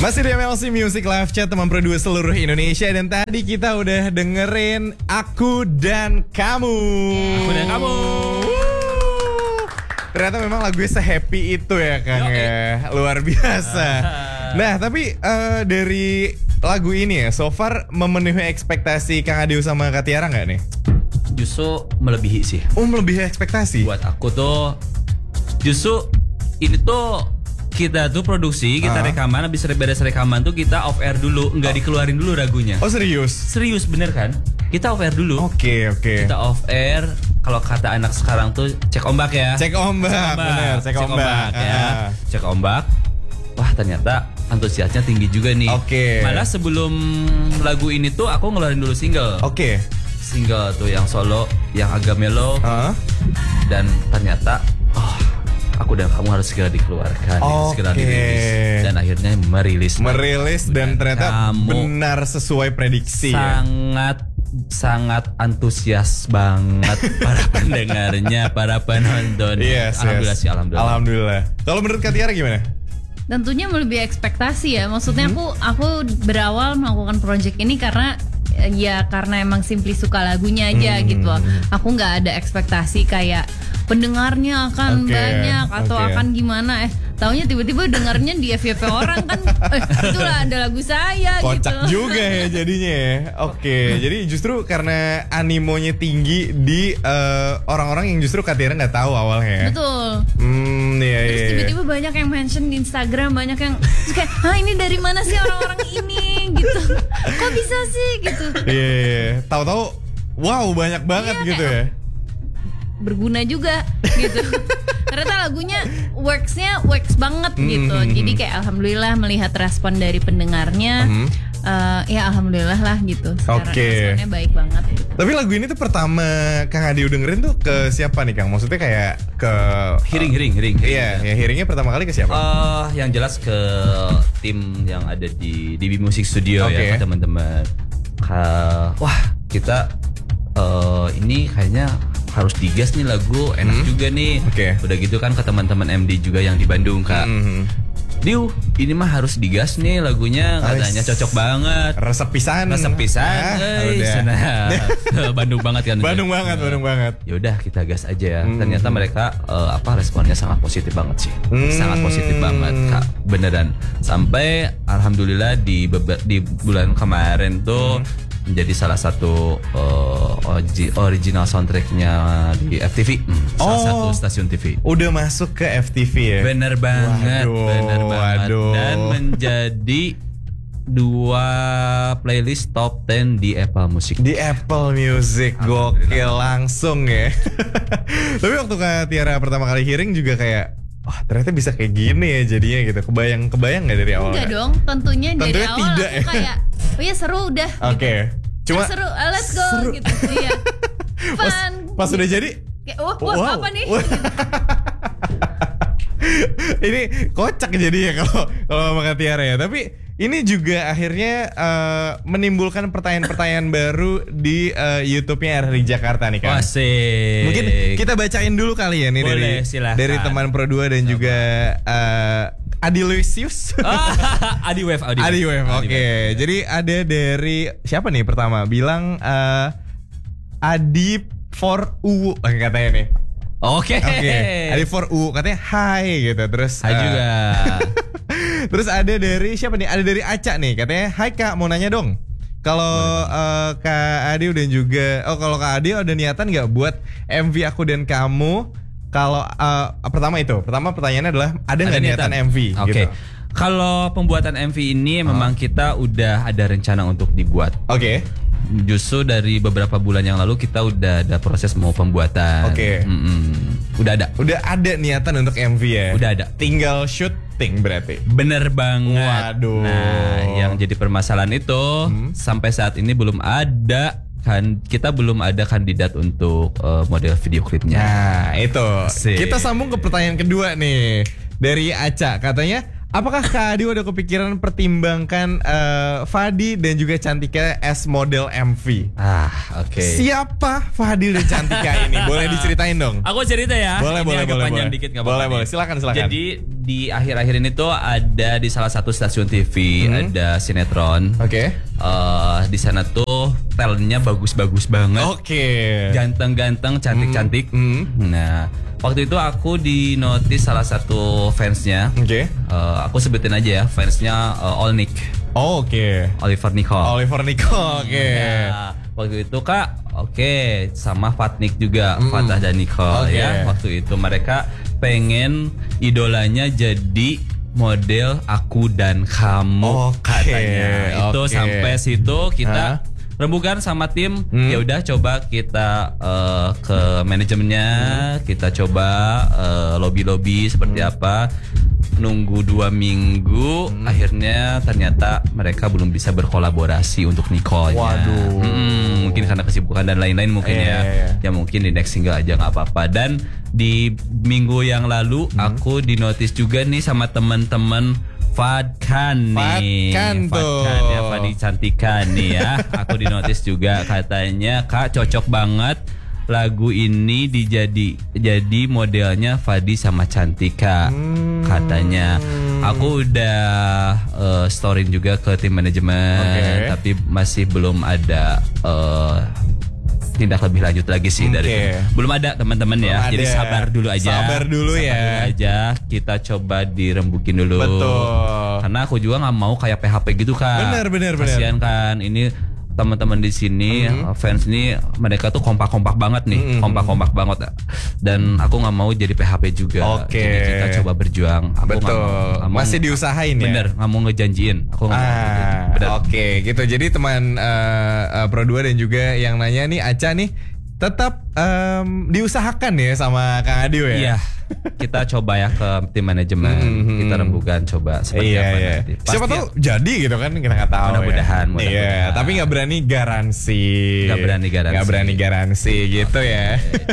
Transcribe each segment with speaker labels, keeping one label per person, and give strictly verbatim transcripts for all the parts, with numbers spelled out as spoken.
Speaker 1: Masih di M L C Music Live Chat, teman produser seluruh Indonesia. Dan tadi kita udah dengerin Aku dan Kamu.
Speaker 2: Aku dan Kamu.
Speaker 1: Ternyata memang lagunya se-happy itu ya Kang ya. Luar biasa. Nah tapi uh, dari lagu ini ya, so far memenuhi ekspektasi Kang Adeu sama Kak Tiara gak nih?
Speaker 2: Justru melebihi sih.
Speaker 1: Oh, melebihi ekspektasi?
Speaker 2: Buat aku tuh justru ini tuh kita tuh produksi, kita uh. rekaman, habis beres rekaman tuh kita off air dulu, nggak oh. dikeluarin dulu lagunya.
Speaker 1: Oh serius?
Speaker 2: Serius bener kan? Kita off air dulu.
Speaker 1: Oke okay, oke. Okay.
Speaker 2: Kita off air, kalau kata anak sekarang tuh cek ombak ya.
Speaker 1: Cek ombak, cek ombak. Bener, cek, cek ombak, ombak ya. Uh.
Speaker 2: Cek ombak. Wah ternyata antusiasnya tinggi juga nih.
Speaker 1: Oke. Okay.
Speaker 2: Malah sebelum lagu ini tuh aku ngeluarin dulu single.
Speaker 1: Oke. Okay.
Speaker 2: Single tuh yang solo, yang agak mellow.
Speaker 1: Uh.
Speaker 2: Dan ternyata oh, Aku dan Kamu harus segera dikeluarkan, okay. segera dirilis, dan akhirnya merilis.
Speaker 1: Merilis dan ternyata benar sesuai prediksi.
Speaker 2: Sangat ya? sangat antusias banget para pendengarnya, para penonton.
Speaker 1: Yes,
Speaker 2: alhamdulillah
Speaker 1: yes.
Speaker 2: sih, alhamdulillah.
Speaker 1: Alhamdulillah. Kalau menurut Kak Tiara gimana?
Speaker 3: Tentunya melebihi ekspektasi ya. Maksudnya hmm. aku aku berawal melakukan project ini karena ya karena emang simply suka lagunya aja hmm. gitu. Aku nggak ada ekspektasi kayak pendengarnya akan okay, banyak atau okay. akan gimana eh taunya tiba-tiba dengarnya di F Y P orang kan eh, itulah ada lagu saya.
Speaker 1: Kocak gitu. Juga ya jadinya ya. Oke okay. Jadi justru karena animonya tinggi di uh, orang-orang yang justru Kak Tiara nggak tahu awalnya.
Speaker 3: Betul.
Speaker 1: Hmm, iya,
Speaker 3: Terus
Speaker 1: iya.
Speaker 3: tiba-tiba banyak yang mention di Instagram, banyak yang kayak ah ini dari mana sih orang-orang ini gitu. Kok bisa sih gitu.
Speaker 1: Iya yeah, yeah. Tahu-tahu wow banyak banget yeah, gitu ya.
Speaker 3: Berguna juga gitu. Ternyata lagunya worksnya works banget gitu. Mm-hmm. Jadi kayak alhamdulillah melihat respon dari pendengarnya. Mm-hmm. uh, Ya alhamdulillah lah gitu. Sekarang
Speaker 1: okay.
Speaker 3: responnya baik banget gitu.
Speaker 1: Tapi lagu ini tuh pertama Kang Adeu dengerin tuh ke siapa nih Kang? Maksudnya kayak ke
Speaker 2: Hearing, uh, hearing, hearing.
Speaker 1: Iya, ya hearingnya pertama kali ke siapa?
Speaker 2: Uh, yang jelas ke tim yang ada di D B Music Studio okay. ya teman-teman. Ka- Wah kita uh, ini kayaknya harus digas nih lagu, enak hmm. juga nih.
Speaker 1: Okay.
Speaker 2: Udah gitu kan ke teman-teman M D juga yang di Bandung Kak. Hmm. Diu, ini mah harus digas nih lagunya, katanya cocok banget.
Speaker 1: Resep pisan.
Speaker 2: Resep pisan. Nah, Bandung banget kan.
Speaker 1: Bandung
Speaker 2: ya?
Speaker 1: banget, Bandung banget.
Speaker 2: Ya udah kita gas aja ya. Hmm. Ternyata mereka uh, apa responnya sangat positif banget sih. Hmm. Sangat positif banget Kak, beneran. Sampai alhamdulillah di beber- di bulan kemarin tuh hmm. menjadi salah satu uh, original soundtracknya di F T V, hmm, salah
Speaker 1: oh,
Speaker 2: satu stasiun T V.
Speaker 1: Udah masuk ke F T V ya?
Speaker 2: Bener banget,
Speaker 1: waduh,
Speaker 2: bener banget.
Speaker 1: Waduh.
Speaker 2: Dan menjadi dua playlist top sepuluh di Apple Music.
Speaker 1: Di Apple Music, gokil langsung ya. Tapi waktu Kak Tiara pertama kali hearing juga kayak, wah oh, ternyata bisa kayak gini ya jadinya gitu. Kebayang-kebayang gak dari awal?
Speaker 3: Enggak dong, tentunya, tentunya dari awal
Speaker 1: tidak,
Speaker 3: aku ya? kayak oh ya seru udah.
Speaker 1: Oke. Okay.
Speaker 3: Gitu.
Speaker 1: Cuma
Speaker 3: ah, seru, uh, let's go seru. Gitu. Iya. Fun.
Speaker 1: Pas, pas udah jadi,
Speaker 3: kayak wah, wah wow. apa nih?
Speaker 1: Ini kocak jadinya kalau kalau sama Kak Tiara ya. Tapi ini juga akhirnya uh, menimbulkan pertanyaan-pertanyaan baru di uh, YouTube-nya R R I Jakarta nih Kang.
Speaker 2: Asik.
Speaker 1: Mungkin kita bacain dulu kali ya nih.
Speaker 2: Boleh,
Speaker 1: dari
Speaker 2: silahkan.
Speaker 1: Dari teman Pro dua dan Sama. juga uh, Adi Luisius.
Speaker 2: Adi Wave, Adi
Speaker 1: Wave. Adi Wave. Oke. Okay. Jadi ada dari siapa nih pertama? Bilang uh, Adi for U katanya nih.
Speaker 2: Oke.
Speaker 1: Okay. Oke. Okay. Adi for U katanya hai gitu. Terus
Speaker 2: hai uh, juga.
Speaker 1: Terus ada dari siapa nih? Ada dari Aca nih katanya, "Hai Kak, mau nanya dong. Kalau uh, Kak Adi dan juga oh kalau Kak Adi ada niatan nggak buat M V Aku dan Kamu?" Kalau uh, pertama itu, pertama pertanyaannya adalah ada nggak niatan M V?
Speaker 2: Oke. Okay.
Speaker 1: Gitu.
Speaker 2: Kalau pembuatan M V ini uh. memang kita udah ada rencana untuk dibuat.
Speaker 1: Oke. Okay.
Speaker 2: Justru dari beberapa bulan yang lalu kita udah ada proses mau pembuatan.
Speaker 1: Oke.
Speaker 2: Okay. Udah ada.
Speaker 1: Udah ada niatan untuk M V ya.
Speaker 2: Udah ada.
Speaker 1: Tinggal syuting berarti.
Speaker 2: Bener banget.
Speaker 1: Waduh.
Speaker 2: Nah, yang jadi permasalahan itu hmm. sampai saat ini belum ada. Kan kita belum ada kandidat untuk uh, model video klipnya.
Speaker 1: Nah itu.
Speaker 2: Asik.
Speaker 1: Kita sambung ke pertanyaan kedua nih dari Aca. Katanya Apakah Kak Adi udah kepikiran pertimbangkan uh, Fadi dan juga Cantika as model M V?
Speaker 2: Ah, oke. Okay.
Speaker 1: Siapa Fadi dan Cantika ini? Boleh diceritain dong?
Speaker 2: Aku cerita ya.
Speaker 1: Boleh,
Speaker 2: ini
Speaker 1: boleh,
Speaker 2: agak
Speaker 1: boleh.
Speaker 2: panjang
Speaker 1: boleh.
Speaker 2: dikit nggak
Speaker 1: Boleh,
Speaker 2: apa-apa
Speaker 1: boleh.
Speaker 2: nih.
Speaker 1: Silakan, silakan.
Speaker 2: Jadi di akhir-akhir ini tuh ada di salah satu stasiun T V
Speaker 1: Hmm.
Speaker 2: ada sinetron.
Speaker 1: Oke.
Speaker 2: Eh, di sana tuh talentnya bagus-bagus banget.
Speaker 1: Oke.
Speaker 2: Ganteng-ganteng, cantik-cantik.
Speaker 1: Hmm.
Speaker 2: Nah, waktu itu aku di notice salah satu fansnya.
Speaker 1: Oke.
Speaker 2: Eh, aku sebutin aja ya, fansnya uh, Olnik,
Speaker 1: Oh, Oke.
Speaker 2: Oliver Nicole.
Speaker 1: Oliver Nicole. Oke.
Speaker 2: Nah, waktu itu kak, oke, sama Fatnik juga,
Speaker 1: Mm.
Speaker 2: Fatah dan Nicole
Speaker 1: Oke.
Speaker 2: ya. Waktu itu mereka pengen idolanya jadi model Aku dan Kamu,
Speaker 1: Oke,
Speaker 2: katanya. Itu
Speaker 1: oke.
Speaker 2: sampai situ kita
Speaker 1: Hah?
Speaker 2: rembukan sama tim.
Speaker 1: Hmm.
Speaker 2: Ya udah coba kita eh, ke manajemennya, kita coba eh, lobby-lobby seperti
Speaker 1: Hmm.
Speaker 2: apa. Nunggu dua minggu, akhirnya ternyata mereka belum bisa berkolaborasi untuk Nicole.
Speaker 1: Waduh.
Speaker 2: mungkin karena kesibukan dan lain-lain mungkin
Speaker 1: Iya,
Speaker 2: ya.
Speaker 1: iya, iya.
Speaker 2: Ya mungkin di next single aja nggak apa-apa. Dan di minggu yang lalu aku dinotis juga nih sama teman-teman Fadkan nih.
Speaker 1: Fadkan tuh.
Speaker 2: Fadkan ya, Fadi Cantika nih ya. Aku dinotis juga, katanya Kak cocok banget lagu ini dijadi jadi modelnya Fadi sama Cantika,
Speaker 1: Hmm.
Speaker 2: katanya. Aku udah uh, storyin juga ke tim manajemen,
Speaker 1: Oke.
Speaker 2: tapi masih belum ada uh, tindak lebih lanjut lagi sih
Speaker 1: Oke.
Speaker 2: dari tim. Belum ada teman-teman ya.
Speaker 1: Belum
Speaker 2: Jadi
Speaker 1: ada.
Speaker 2: sabar dulu aja.
Speaker 1: Sabar dulu
Speaker 2: Sabar
Speaker 1: ya.
Speaker 2: dulu aja. Kita coba dirembukin dulu.
Speaker 1: Betul.
Speaker 2: Karena aku juga nggak mau kayak P H P gitu kan.
Speaker 1: Bener, bener, bener.
Speaker 2: Kasian kan ini teman-teman di sini,
Speaker 1: Mhm.
Speaker 2: fans ini mereka tuh kompak-kompak banget nih,
Speaker 1: Mhm.
Speaker 2: kompak-kompak banget. Dan aku nggak mau jadi P H P juga.
Speaker 1: Oke.
Speaker 2: Jadi kita coba berjuang. Aku nggak
Speaker 1: Betul.
Speaker 2: mau- nggak mau-
Speaker 1: Masih diusahain ya.
Speaker 2: Bener, nggak mau ngejanjiin. Aku nggak mau.
Speaker 1: Ah,
Speaker 2: Bener.
Speaker 1: oke gitu. Jadi teman uh, uh, Pro dua dan juga yang nanya nih Aca nih tetap um, diusahakan ya sama Kang Adio ya.
Speaker 2: Iya, kita coba ya ke tim manajemen,
Speaker 1: Mhm.
Speaker 2: kita rembukan coba seperti
Speaker 1: Iya,
Speaker 2: apa
Speaker 1: iya.
Speaker 2: nanti.
Speaker 1: Siapa
Speaker 2: Pasti
Speaker 1: tahu jadi gitu kan, kita nggak tahu.
Speaker 2: Mudah-mudahan,
Speaker 1: ya.
Speaker 2: mudah-mudahan.
Speaker 1: Iya, tapi nggak berani garansi.
Speaker 2: Nggak berani garansi.
Speaker 1: Nggak berani garansi gitu ya.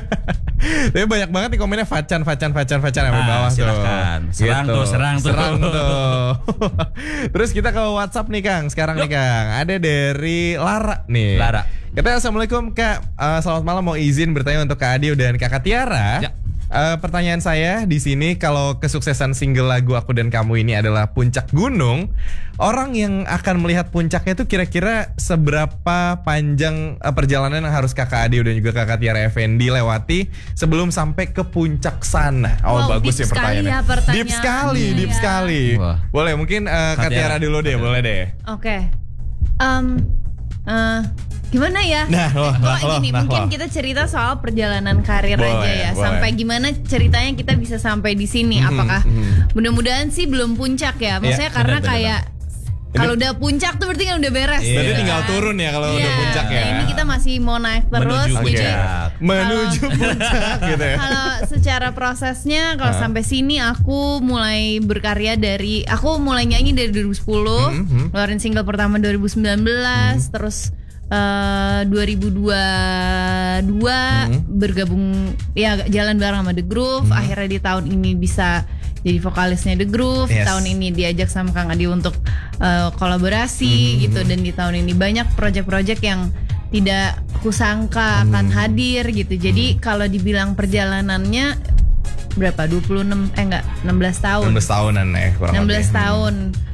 Speaker 1: Tapi banyak banget nih komennya Facan, Facan, Facan, Facan sampai
Speaker 2: Ah,
Speaker 1: bawah
Speaker 2: silakan.
Speaker 1: tuh.
Speaker 2: Serang tuh, serang tuh.
Speaker 1: Serang tuh. Terus kita ke WhatsApp nih Kang. Sekarang nih Kang, ada dari Lara nih.
Speaker 2: Lara.
Speaker 1: Katanya assalamualaikum Kak. Uh, selamat malam, mau izin bertanya untuk Kak Adio dan Kakak Tiara.
Speaker 2: Ya.
Speaker 1: Uh, pertanyaan saya di sini, kalau kesuksesan single lagu Aku dan Kamu ini adalah puncak gunung, orang yang akan melihat puncaknya itu kira-kira seberapa panjang uh, perjalanan yang harus Kakak Adio dan juga Kakak Tiara Effendi lewati sebelum sampai ke puncak sana? Oh,
Speaker 3: Wow,
Speaker 1: bagus
Speaker 3: deep
Speaker 1: ya
Speaker 3: sekali
Speaker 1: pertanyaannya.
Speaker 3: ya pertanyaannya
Speaker 1: Deep sekali, deep
Speaker 3: ya.
Speaker 1: sekali.
Speaker 2: Wah.
Speaker 1: Boleh mungkin uh, Kak
Speaker 2: Kak
Speaker 1: Tiara
Speaker 2: Tiara.
Speaker 1: dulu deh, boleh deh.
Speaker 3: Oke. Em, eh, gimana ya?
Speaker 1: Nah, loh,
Speaker 3: oh,
Speaker 1: nah,
Speaker 3: gini,
Speaker 1: loh, nah,
Speaker 3: mungkin
Speaker 1: loh.
Speaker 3: kita cerita soal perjalanan karir
Speaker 1: Boleh,
Speaker 3: aja ya.
Speaker 1: boleh.
Speaker 3: Sampai gimana ceritanya kita bisa sampai di sini?
Speaker 1: Mhm,
Speaker 3: Apakah
Speaker 1: mhm.
Speaker 3: mudah-mudahan sih belum puncak ya? Maksudnya
Speaker 1: Iya,
Speaker 3: karena
Speaker 2: benar, benar,
Speaker 3: kayak kalau udah puncak tuh berarti kan udah beres.
Speaker 1: Berarti
Speaker 3: gitu
Speaker 1: tinggal
Speaker 3: kan.
Speaker 1: turun ya kalau udah
Speaker 3: Iya,
Speaker 1: puncak ya.
Speaker 3: Ini kita masih mau naik terus.
Speaker 2: Menuju
Speaker 1: Oke.
Speaker 3: Jadi
Speaker 2: puncak.
Speaker 1: Menuju puncak gitu ya.
Speaker 3: kalau secara prosesnya kalau
Speaker 1: Hah?
Speaker 3: sampai sini aku mulai berkarya dari aku mulai nyanyi dari dua ribu sepuluh,
Speaker 1: Hmm, hmm.
Speaker 3: ngeluarin single pertama dua ribu sembilan belas, terus eh, dua ribu dua puluh dua
Speaker 1: Hmm.
Speaker 3: bergabung ya jalan bareng sama The Groove. Akhirnya di tahun ini bisa jadi vokalisnya The Groove.
Speaker 1: Yes.
Speaker 3: Tahun ini diajak sama Kang Adi untuk eh, kolaborasi
Speaker 1: Hmm.
Speaker 3: gitu, dan di tahun ini banyak project-project yang tidak kusangka akan
Speaker 1: Hmm.
Speaker 3: hadir gitu. Jadi kalau dibilang perjalanannya berapa? dua puluh enam eh enggak, enam belas tahun.
Speaker 1: enam belas tahunan ya kurang
Speaker 3: enam belas
Speaker 1: lebih.
Speaker 3: tahun.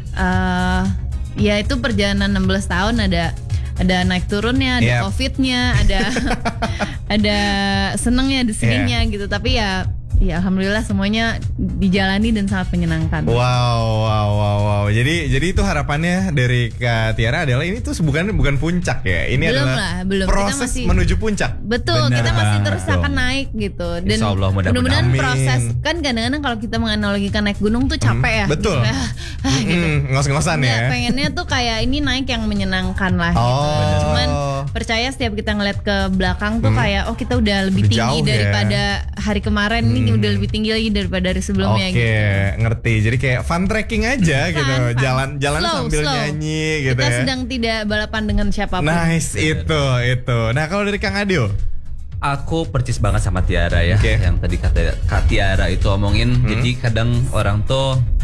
Speaker 3: Eh ya itu perjalanan enam belas tahun, ada ada naik turunnya, ada
Speaker 1: Yep.
Speaker 3: covidnya, ada ada senengnya, ada sedihnya gitu. Tapi ya ya alhamdulillah semuanya dijalani dan sangat menyenangkan.
Speaker 1: Wow, wow, wow, wow. Jadi, jadi itu harapannya dari Kak Tiara adalah ini tuh bukan bukan puncak ya. Ini
Speaker 3: Belum
Speaker 1: adalah
Speaker 3: lah, belum. Kita
Speaker 1: proses
Speaker 3: masih-
Speaker 1: menuju puncak.
Speaker 3: Betul,
Speaker 2: Benar
Speaker 3: kita masih
Speaker 2: banget
Speaker 3: terus
Speaker 2: dong.
Speaker 3: akan naik gitu. Dan
Speaker 2: Insya Allah, mudah-mudahan.
Speaker 3: mudah-mudahan
Speaker 1: Amin.
Speaker 3: proses, kan kadang-kadang kalau kita menganalogikan naik gunung tuh capek ya.
Speaker 1: betul.
Speaker 3: Gitu. Ah, gitu.
Speaker 1: Mm, ngos-ngosan
Speaker 3: Nggak,
Speaker 1: ya.
Speaker 3: pengennya tuh kayak ini naik yang menyenangkan lah gitu.
Speaker 1: Oh.
Speaker 3: Cuman percaya setiap kita ngeliat ke belakang tuh
Speaker 1: Hmm.
Speaker 3: kayak oh kita udah lebih
Speaker 1: Lebih
Speaker 3: tinggi
Speaker 1: jauh ya.
Speaker 3: daripada hari kemarin, ini
Speaker 1: Hmm.
Speaker 3: udah lebih tinggi lagi daripada hari sebelumnya
Speaker 1: Oke,
Speaker 3: gitu.
Speaker 1: ngerti. Jadi kayak fun trekking aja gitu.
Speaker 3: Fun, fun.
Speaker 1: Jalan jalan
Speaker 3: Slow,
Speaker 1: sambil
Speaker 3: slow.
Speaker 1: nyanyi gitu
Speaker 3: Kita
Speaker 1: ya.
Speaker 3: sedang tidak balapan dengan siapapun.
Speaker 1: Nice itu itu. Nah, kalau dari Kang Adio.
Speaker 2: Aku percis banget sama Tiara ya.
Speaker 1: Oke.
Speaker 2: Yang tadi kata Kak Tiara itu omongin.
Speaker 1: Hmm.
Speaker 2: Jadi kadang orang tuh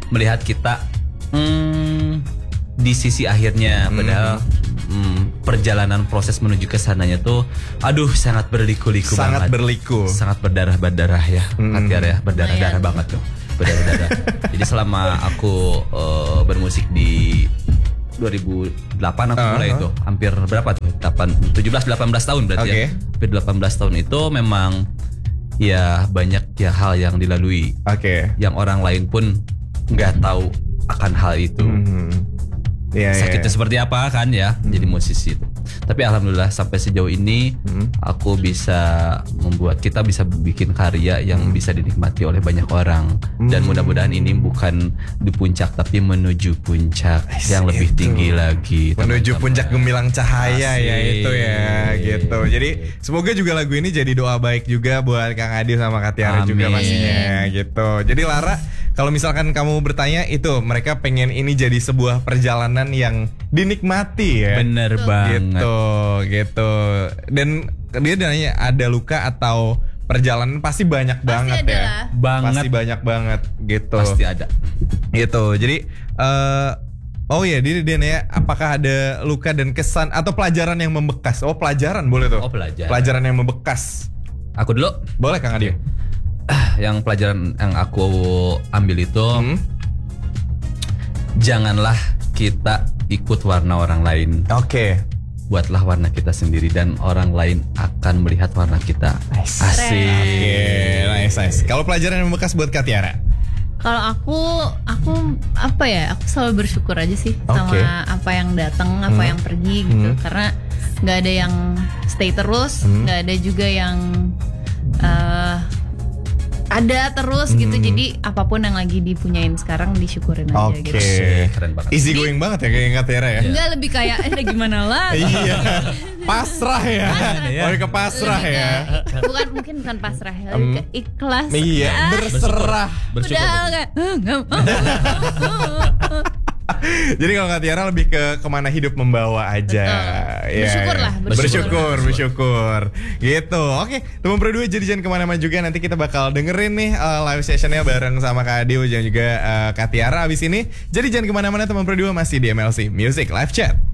Speaker 2: melihat kita hmm, di sisi akhirnya, padahal hmm, perjalanan proses menuju ke sananya tuh, aduh sangat berliku-liku
Speaker 1: Sangat
Speaker 2: banget.
Speaker 1: berliku.
Speaker 2: Sangat berdarah-berdarah ya,
Speaker 1: Hmm.
Speaker 2: Katiara ya, berdarah-darah
Speaker 3: Lumayan.
Speaker 2: banget tuh, berdarah-darah. Jadi selama aku uh, bermusik di dua ribu delapan aku mulai
Speaker 1: Uh-huh.
Speaker 2: itu, hampir berapa tuh? delapan, tujuh belas delapan belas tahun berarti
Speaker 1: Oke.
Speaker 2: ya. Hampir delapan belas tahun itu memang ya banyak ya hal yang dilalui
Speaker 1: Oke.
Speaker 2: yang orang lain pun nggak tahu akan hal itu.
Speaker 1: Hmm. Iya, iya,
Speaker 2: Sakitnya
Speaker 1: iya.
Speaker 2: seperti apa kan ya jadi musisi itu. Tapi alhamdulillah sampai sejauh ini
Speaker 1: Hmm.
Speaker 2: aku bisa membuat kita bisa bikin karya yang bisa dinikmati oleh banyak orang, dan
Speaker 1: Hmm.
Speaker 2: mudah-mudahan ini bukan di puncak tapi menuju puncak yang lebih
Speaker 1: Itu.
Speaker 2: tinggi lagi.
Speaker 1: Menuju
Speaker 2: teman-teman.
Speaker 1: puncak gemilang cahaya ya
Speaker 2: Asik.
Speaker 1: itu ya gitu. Jadi semoga juga lagu ini jadi doa baik juga buat Kang Adi sama Kak Tiara juga
Speaker 2: Amin.
Speaker 1: pastinya gitu. Jadi Lara, kalau misalkan kamu bertanya itu mereka pengen ini jadi sebuah perjalanan yang dinikmati ya.
Speaker 2: Bener banget.
Speaker 1: Gitu, gitu. Dan dia nanya ada luka atau perjalanan pasti banyak banget
Speaker 3: ada
Speaker 1: ya.
Speaker 3: lah.
Speaker 2: Banget.
Speaker 1: Pasti banyak banget gitu.
Speaker 2: Pasti ada.
Speaker 1: Gitu. Jadi eh oh ya, dia dia nanya apakah ada luka dan kesan atau pelajaran yang membekas. Oh, pelajaran boleh tuh.
Speaker 2: Oh, pelajaran.
Speaker 1: Pelajaran yang membekas.
Speaker 2: Aku dulu.
Speaker 1: Boleh Kang Adi?
Speaker 2: Yang pelajaran yang aku ambil itu,
Speaker 1: Hmm?
Speaker 2: janganlah kita ikut warna orang lain.
Speaker 1: Oke.
Speaker 2: Buatlah warna kita sendiri dan orang lain akan melihat warna kita.
Speaker 1: Nice.
Speaker 2: Asik.
Speaker 1: Oke, nice, nice. Kalau pelajaran yang membekas buat Kak Tiara?
Speaker 3: Kalau aku, aku apa ya? Aku selalu bersyukur aja sih
Speaker 1: Oke.
Speaker 3: sama apa yang datang, apa
Speaker 1: Hmm.
Speaker 3: yang pergi gitu.
Speaker 1: Hmm.
Speaker 3: Karena nggak ada yang stay terus,
Speaker 1: Hmm.
Speaker 3: nggak ada juga yang eh, ada terus gitu.
Speaker 1: Hmm.
Speaker 3: Jadi apapun yang lagi dipunyain sekarang disyukurin aja
Speaker 1: Oke.
Speaker 3: gitu.
Speaker 2: Asik, keren banget.
Speaker 1: Easy going banget ya kayak Kak Tiara ya?
Speaker 3: Enggak, lebih kayak eh gimana lah.
Speaker 1: Iya. Pasrah ya.
Speaker 2: ya.
Speaker 1: Oh, ke pasrah
Speaker 3: Lebih
Speaker 1: ya.
Speaker 3: ke- bukan mungkin bukan pasrah ya, lebih ke ikhlas.
Speaker 1: Iya,
Speaker 3: Ah,
Speaker 1: berserah.
Speaker 2: Bersyukur.
Speaker 3: udah kayak "Ah, nggak mau."
Speaker 1: Jadi kalau Kak Tiara lebih ke kemana hidup membawa aja.
Speaker 3: Betul.
Speaker 1: Ya.
Speaker 3: Bersyukur lah,
Speaker 1: Bersyukur,
Speaker 3: bersyukur.
Speaker 1: bersyukur. Gitu. Oke, teman berdua jadi jangan kemana-mana juga. Nanti kita bakal dengerin nih uh, live sessionnya bareng sama Kak Adio dan juga uh, Kak Tiara abis ini. Jadi jangan kemana-mana teman berdua, masih di M L C Music Live Chat.